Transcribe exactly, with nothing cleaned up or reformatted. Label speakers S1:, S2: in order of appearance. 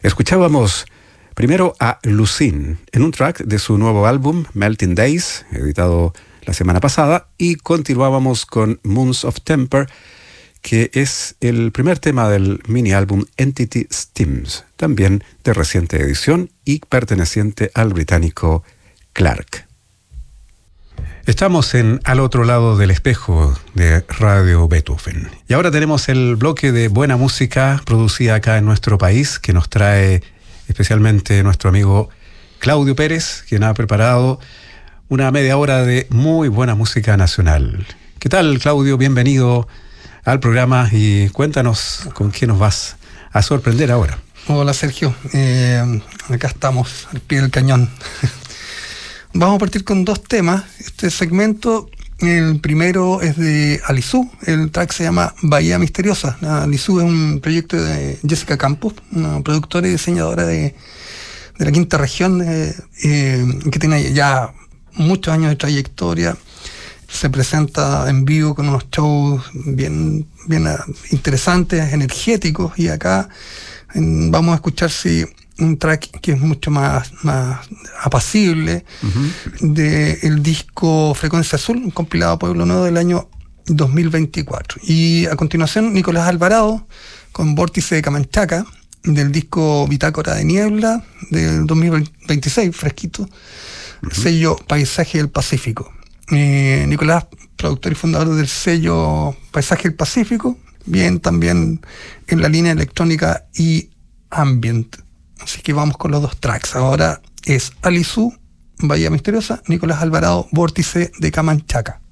S1: Escuchábamos primero a Lucine en un track de su nuevo álbum Melting Days, editado la semana pasada, y continuábamos con Moons of Temper, que es el primer tema del mini álbum Entity Steams, también de reciente edición y perteneciente al británico Clark. Estamos en Al Otro Lado del Espejo de Radio Beethoven. Y ahora tenemos el bloque de buena música producida acá en nuestro país, que nos trae especialmente nuestro amigo Claudio Pérez, quien ha preparado una media hora de muy buena música nacional. ¿Qué tal, Claudio? Bienvenido al programa y cuéntanos con qué nos vas a sorprender ahora.
S2: Hola, Sergio. Eh, acá estamos, al pie del cañón. Vamos a partir con dos temas. Este segmento, el primero es de Alizú. El track se llama Bahía Misteriosa. Alizú es un proyecto de Jessica Campos, una productora y diseñadora de, de la quinta región, eh, eh, que tiene ya muchos años de trayectoria. Se presenta en vivo con unos shows bien, bien interesantes, energéticos, y acá en, vamos a escuchar si un track que es mucho más, más apacible, uh-huh, del disco Frecuencia Azul, un compilado Pueblo Nuevo del año dos mil veinticuatro. Y a continuación Nicolás Alvarado con Vórtice de Camanchaca, del disco Bitácora de Niebla del dos mil veintiséis, fresquito, uh-huh, sello Paisaje del Pacífico. Eh, Nicolás, productor y fundador del sello Paisaje del Pacífico, bien también en la línea electrónica y ambient. Así que vamos con los dos tracks. Ahora es Alizú, Bahía Misteriosa, Nicolás Alvarado, Vórtice de Camanchaca.